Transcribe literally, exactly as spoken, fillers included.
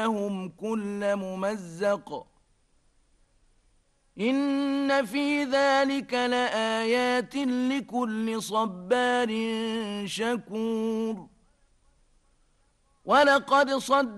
ومزقناهم كل ممزق إن في ذلك لآيات لكل صبار شكور ولقد صدق